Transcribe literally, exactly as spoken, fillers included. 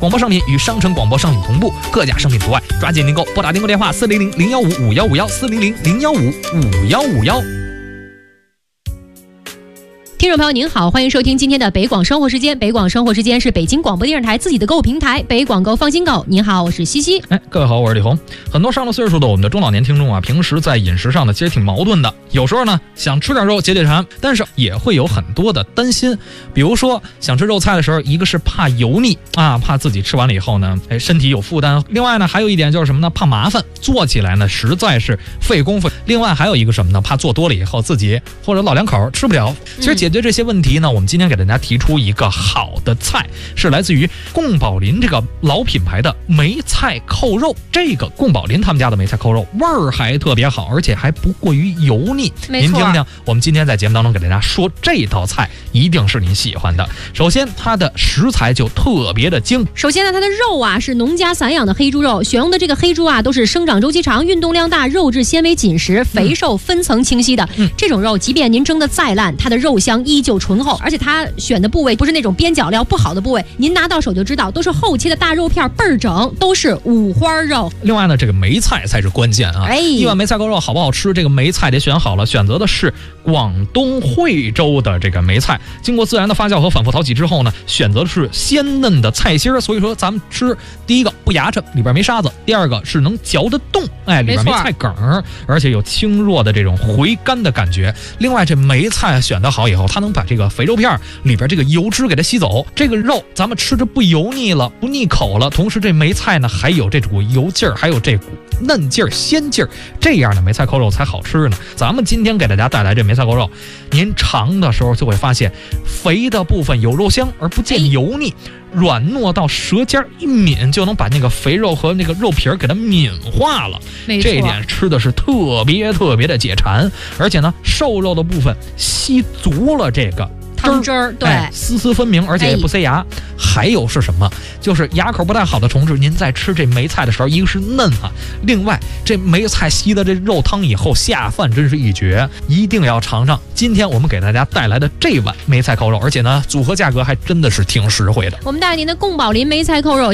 广播商品与商城广播商品同步，各家商品除外。抓紧订购，拨打订购电话四零零零幺五五幺五幺四零零零幺五五幺五幺。 听众朋友您好，欢迎收听今天的北广生活时间。北广生活时间是北京广播电视台自己的购物平台，北广购放心购。您好，我是西西。 哎，各位好，我是李红。很多上了岁数的我们的中老年听众啊，平时在饮食上呢，其实挺矛盾的。有时候呢，想吃点肉解解馋，但是也会有很多的担心。比如说，想吃肉菜的时候，一个是怕油腻啊，怕自己吃完了以后呢，哎，身体有负担。另外呢，还有一点就是什么呢？怕麻烦，做起来呢实在是费功夫。另外还有一个什么呢？怕做多了以后自己或者老两口吃不了。其实解决这些问题呢，我们今天给大家提出一个好的菜，是来自于贡宝林这个老品牌的梅菜扣肉。这个贡宝林他们家的梅菜扣肉味儿还特别好，而且还不过于油腻。您听听，我们今天在节目当中给大家说这道菜一定是您喜欢的。首先它的食材就特别的精。 首先呢，它的肉啊是农家散养的黑猪肉，选用的这个黑猪啊都是生长周期长、运动量大、肉质纤维紧实、肥瘦分层清晰的、嗯、这种肉，即便您蒸的再烂，它的肉香依旧醇厚，而且它选的部位不是那种边角料不好的部位，您拿到手就知道，都是厚切的大肉片，倍儿整，都是五花肉。 另外呢，这个梅菜才是关键啊！哎，一碗梅菜扣肉好不好吃？这个梅菜得选好了，选择的是广东惠州的这个梅菜，经过自然的发酵和反复淘洗之后呢，选择的是鲜嫩的菜心儿，所以说咱们吃第一个不牙碜，里边没沙子；第二个是能嚼得动，哎，里边没菜梗儿，而且有轻弱的这种回甘的感觉。另外，这梅菜选得好以后，它能把这个肥肉片里边这个油脂给它吸走，这个肉咱们吃着不油腻了，不腻口了。同时，这梅菜呢还有这股油劲儿，还有这股嫩劲儿、鲜劲儿，这样的梅菜扣肉才好吃呢。咱们今天给大家带来这梅菜扣肉，您尝的时候就会发现，肥的部分有肉香而不见油腻，软糯到舌尖一抿就能把那个肥肉和那个肉皮儿给它抿化了。这一点吃的是特别特别的解馋，而且呢，瘦肉的部分吸足了这个汤汁儿，对、哎， 丝丝分明，而且也不塞牙、哎。还有是什么？就是牙口不太好的同志，您在吃这梅菜的时候，一个是嫩啊，另外这梅菜吸的这肉汤以后下饭真是一绝，一定要尝尝。今天我们给大家带来的这碗梅菜扣肉，而且呢，组合价格还真的是挺实惠的。 我们带您的贡宝林梅菜扣肉。